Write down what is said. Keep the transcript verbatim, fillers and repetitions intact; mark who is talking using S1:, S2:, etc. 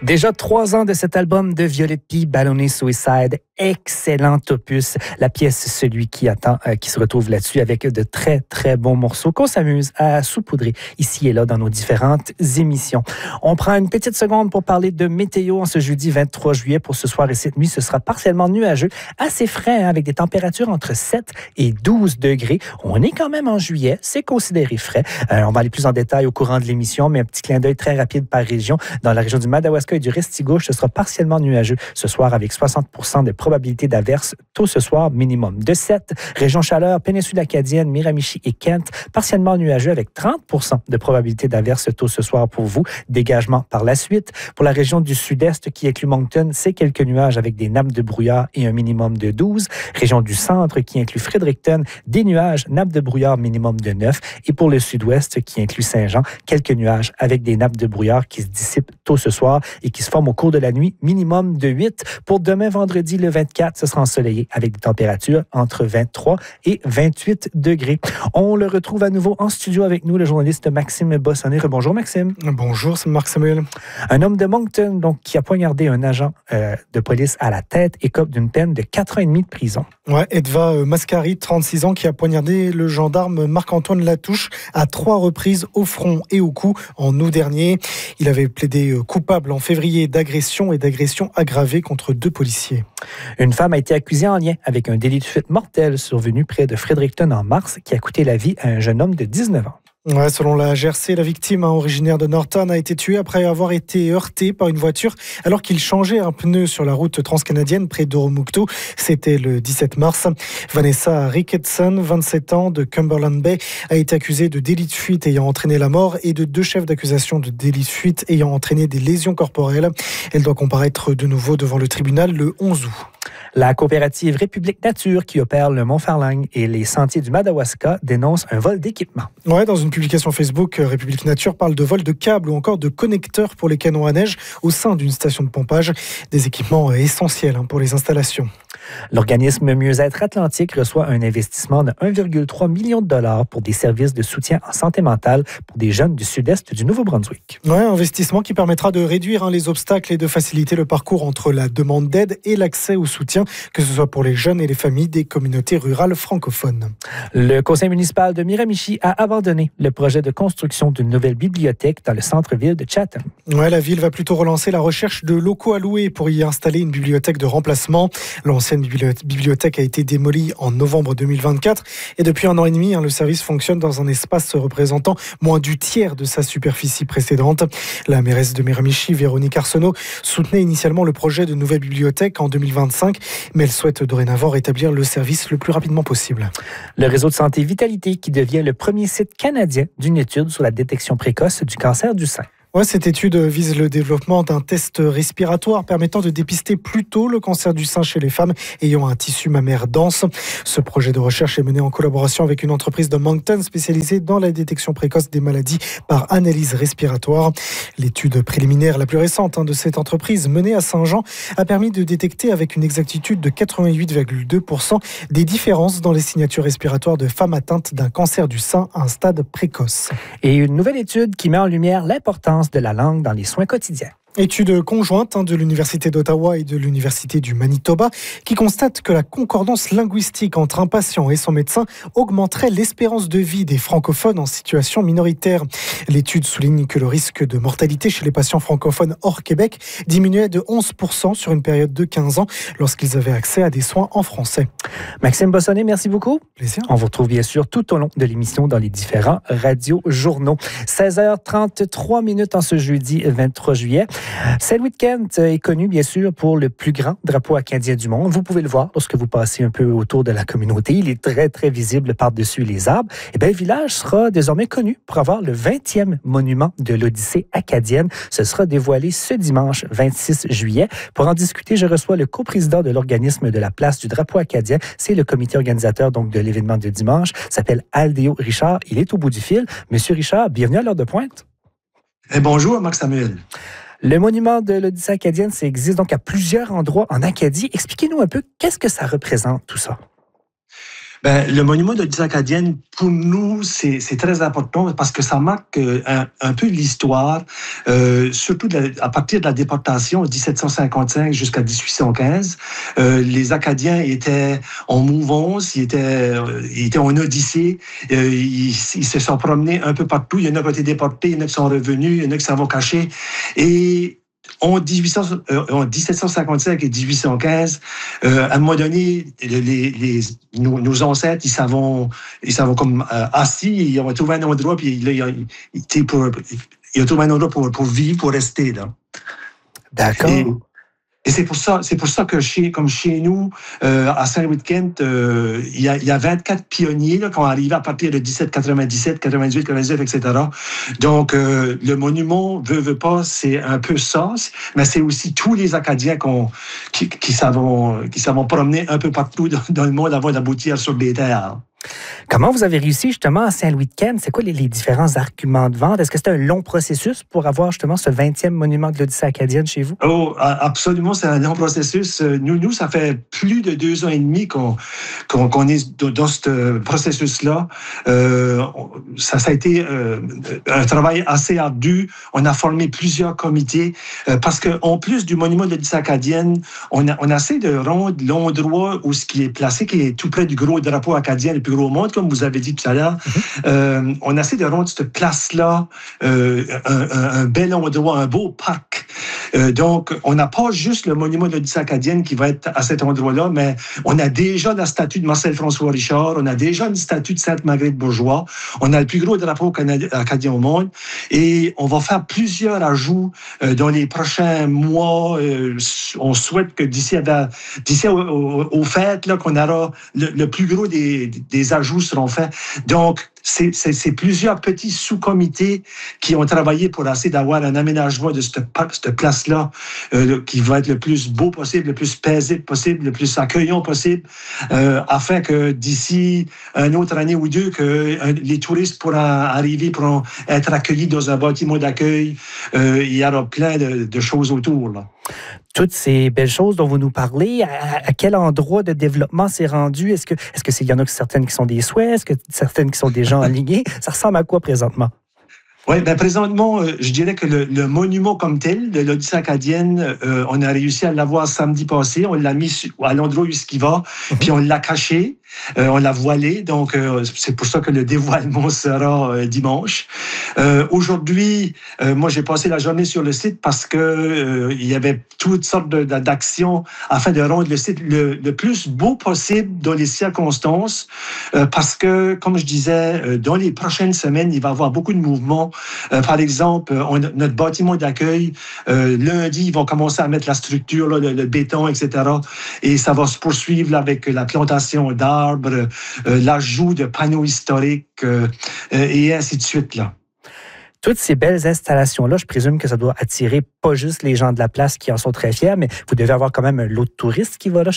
S1: Déjà trois ans de cet album de Violette P, Ballonné Suicide. Excellent opus. La pièce Celui qui attend, euh, qui se retrouve là-dessus avec de très, très bons morceaux qu'on s'amuse à saupoudrer ici et là dans nos différentes émissions. On prend une petite seconde pour parler de météo en ce jeudi vingt-trois juillet. Pour ce soir et cette nuit, ce sera partiellement nuageux, assez frais, hein, avec des températures entre sept et douze degrés. On est quand même en juillet, c'est considéré frais. Euh, on va aller plus en détail au courant de l'émission, mais un petit clin d'œil très rapide par région. Dans la région du Madawaska et du Restigouche, ce sera partiellement nuageux ce soir avec soixante pour cent de probabilité d'averse tôt ce soir, minimum de sept. Région chaleur, péninsule acadienne, Miramichi et Kent, partiellement nuageux avec trente pour cent de probabilité d'averse tôt ce soir pour vous. Dégagement par la suite. Pour la région du sud-est qui inclut Moncton, c'est quelques nuages avec des nappes de brouillard et un minimum de douze. Région du centre qui inclut Fredericton, des nuages, nappes de brouillard minimum de neuf. Et pour le sud-ouest qui inclut Saint-Jean, quelques nuages avec des nappes de brouillard qui se dissipent tôt ce soir et qui se forment au cours de la nuit, minimum de huit. Pour demain, vendredi, le vingt-quatre, ce sera ensoleillé avec des températures entre vingt-trois et vingt-huit degrés. On le retrouve à nouveau en studio avec nous, le journaliste Maxime Bossonnet. Bonjour Maxime.
S2: Bonjour, c'est Marc-Samuel.
S1: Un homme de Moncton donc, qui a poignardé un agent euh, de police à la tête écope d'une peine de quatre ans et demi de prison.
S2: Ouais, Edva Mascari, trente-six ans, qui a poignardé le gendarme Marc-Antoine Latouche à trois reprises au front et au cou en août dernier. Il avait plaidé coupable en février d'agression et d'agression aggravée contre deux policiers.
S1: Une femme a été accusée en lien avec un délit de fuite mortel survenu près de Fredericton en mars qui a coûté la vie à un jeune homme de dix-neuf ans.
S2: Ouais, selon la G R C, la victime, hein, originaire de Norton, a été tuée après avoir été heurté par une voiture alors qu'il changeait un pneu sur la route transcanadienne près d'Oromocto. C'était le dix-sept mars. Vanessa Ricketson, vingt-sept ans, de Cumberland Bay, a été accusée de délit de fuite ayant entraîné la mort et de deux chefs d'accusation de délit de fuite ayant entraîné des lésions corporelles. Elle doit comparaître de nouveau devant le tribunal le onze août.
S1: La coopérative République Nature, qui opère le Mont-Farlagne et les sentiers du Madawaska, dénonce un vol d'équipement.
S2: Ouais, dans une publication Facebook, République Nature parle de vol de câbles ou encore de connecteurs pour les canons à neige au sein d'une station de pompage. Des équipements essentiels pour les installations.
S1: L'organisme Mieux-être Atlantique reçoit un investissement de un virgule trois million de dollars pour des services de soutien en santé mentale pour des jeunes du sud-est du Nouveau-Brunswick.
S2: Ouais, investissement qui permettra de réduire hein, les obstacles et de faciliter le parcours entre la demande d'aide et l'accès au soutien, que ce soit pour les jeunes et les familles des communautés rurales francophones.
S1: Le conseil municipal de Miramichi a abandonné le projet de construction d'une nouvelle bibliothèque dans le centre-ville de Chatham.
S2: Ouais, la ville va plutôt relancer la recherche de locaux à louer pour y installer une bibliothèque de remplacement. L'ancienne bibliothèque a été démolie en novembre deux mille vingt-quatre et depuis un an et demi, hein, le service fonctionne dans un espace représentant moins du tiers de sa superficie précédente. La mairesse de Miramichi, Véronique Arsenault, soutenait initialement le projet de nouvelle bibliothèque en deux mille vingt-cinq, mais elle souhaite dorénavant rétablir le service le plus rapidement possible.
S1: Le réseau de santé Vitalité qui devient le premier site canadien d'une étude sur la détection précoce du cancer du sein.
S2: Ouais, cette étude vise le développement d'un test respiratoire permettant de dépister plus tôt le cancer du sein chez les femmes ayant un tissu mammaire dense. Ce projet de recherche est mené en collaboration avec une entreprise de Moncton spécialisée dans la détection précoce des maladies par analyse respiratoire. L'étude préliminaire la plus récente hein, de cette entreprise menée à Saint-Jean a permis de détecter avec une exactitude de quatre-vingt-huit virgule deux pour cent des différences dans les signatures respiratoires de femmes atteintes d'un cancer du sein à un stade précoce.
S1: Et une nouvelle étude qui met en lumière l'importance de la langue dans les soins quotidiens.
S2: Étude conjointe de l'Université d'Ottawa et de l'Université du Manitoba qui constate que la concordance linguistique entre un patient et son médecin augmenterait l'espérance de vie des francophones en situation minoritaire. L'étude souligne que le risque de mortalité chez les patients francophones hors Québec diminuait de onze pour cent sur une période de quinze ans lorsqu'ils avaient accès à des soins en français.
S1: Maxime Bossonnet, merci beaucoup.
S2: Plaisir.
S1: On vous retrouve bien sûr tout au long de l'émission dans les différents radios-journaux. seize heures trente-trois minutes en ce jeudi vingt-trois juillet. Selwyn Kent est connu, bien sûr, pour le plus grand drapeau acadien du monde. Vous pouvez le voir lorsque vous passez un peu autour de la communauté. Il est très, très visible par-dessus les arbres. Et bien, le village sera désormais connu pour avoir le vingtième monument de l'Odyssée acadienne. Ce sera dévoilé ce dimanche vingt-six juillet. Pour en discuter, je reçois le coprésident de l'organisme de la place du drapeau acadien. C'est le comité organisateur donc, de l'événement de dimanche. Il s'appelle Aldéo Richard. Il est au bout du fil. Monsieur Richard, bienvenue à l'heure de pointe.
S3: Et bonjour, Marc-Samuel.
S1: Le monument de l'Odyssée acadienne, ça existe donc à plusieurs endroits en Acadie. Expliquez-nous un peu, qu'est-ce que ça représente, tout ça?
S3: Ben, le monument de l'Odyssée acadienne, pour nous, c'est, c'est très important parce que ça marque un, un peu l'histoire, euh, surtout de la, à partir de la déportation dix-sept cent cinquante-cinq jusqu'à dix-huit cent quinze. Euh, les Acadiens étaient en mouvance, ils étaient, ils étaient en odyssée, euh, ils, ils se sont promenés un peu partout. Il y en a qui ont été déportés, il y en a qui sont revenus, il y en a qui s'en vont cacher. Et En, dix-huit cents, euh, en dix-sept cent cinquante-cinq et dix-huit cent quinze, euh, à un moment donné, les, les, nos, nos ancêtres, ils s'avont, ils s'avont comme euh, assis, ils ont trouvé un endroit, puis là, ils, ils, pour, ils ont trouvé un endroit pour, pour vivre, pour rester là.
S1: D'accord.
S3: Et, Et c'est pour ça, c'est pour ça que chez, comme chez nous, euh, à Saint-Louis-de-Kent, euh, il y a, il y a vingt-quatre pionniers là, qui ont arrivé à partir de dix-sept quatre-vingt-dix-sept, quatre-vingt-dix-huit, quatre-vingt-dix-neuf, et cetera. Donc, euh, le monument, veut, veut pas, c'est un peu ça, mais c'est aussi tous les Acadiens qu'on, qui, qui savent, qui savent promener un peu partout dans, dans le monde avant d'aboutir sur des terres.
S1: Comment vous avez réussi justement à Saint-Louis-de-Kent? C'est quoi les, les différents arguments de vente? Est-ce que c'était un long processus pour avoir justement ce vingtième monument de l'Odyssée acadienne chez vous?
S3: Oh, absolument, c'est un long processus. Nous, nous, ça fait plus de deux ans et demi qu'on, qu'on, qu'on est dans ce processus-là. Euh, ça, ça a été euh, un travail assez ardu. On a formé plusieurs comités euh, parce qu'en plus du monument de l'Odyssée acadienne, on a, on a essayé de rendre l'endroit où ce qui est placé, qui est tout près du gros drapeau acadien, le plus gros au monde, comme vous avez dit tout à l'heure. Mm-hmm. Euh, on essaie de rendre cette place-là euh, un, un, un bel endroit, un beau parc. Euh, donc, on n'a pas juste le monument de l'Odyssée acadienne qui va être à cet endroit-là, mais on a déjà la statue de Marcel-François Richard, on a déjà une statue de Sainte-Marguerite-Bourgeois, on a le plus gros drapeau acadien au monde, et on va faire plusieurs ajouts euh, dans les prochains mois. Euh, on souhaite que d'ici, à la, d'ici au, au, aux fêtes, là, qu'on aura le, le plus gros des, des ajouts seront faits. Donc, c'est, c'est, c'est plusieurs petits sous-comités qui ont travaillé pour essayer d'avoir un aménagement de cette, cette place-là euh, qui va être le plus beau possible, le plus paisible possible, le plus accueillant possible, euh, afin que d'ici une autre année ou deux, que euh, les touristes pourront arriver, pourront être accueillis dans un bâtiment d'accueil. Euh, il y aura plein de, de choses autour, là.
S1: Toutes ces belles choses dont vous nous parlez, à, à quel endroit de développement c'est rendu? Est-ce que, est-ce que c'est, il y en a certaines qui sont des souhaits? Est-ce que certaines qui sont déjà alignées? Ça ressemble à quoi présentement?
S3: Oui, ben présentement, euh, je dirais que le, le monument comme tel de l'Odyssée acadienne, euh, on a réussi à l'avoir samedi passé. On l'a mis à l'endroit où il va, mm-hmm. puis on l'a caché, euh, on l'a voilé. Donc, euh, c'est pour ça que le dévoilement sera euh, dimanche. Euh, aujourd'hui, euh, moi, j'ai passé la journée sur le site parce que euh, il y avait toutes sortes de, d'actions afin de rendre le site le, le plus beau possible dans les circonstances. Euh, parce que, comme je disais, euh, dans les prochaines semaines, il va y avoir beaucoup de mouvements. Euh, par exemple, on, notre bâtiment d'accueil, euh, lundi, ils vont commencer à mettre la structure, là, le, le béton, et cetera. Et ça va se poursuivre là, avec la plantation d'arbres, euh, l'ajout de panneaux historiques euh, euh, et ainsi de suite, là.
S1: Toutes ces belles installations-là, je présume que ça doit attirer pas juste les gens de la place qui en sont très fiers, mais vous devez avoir quand même un lot de touristes qui va là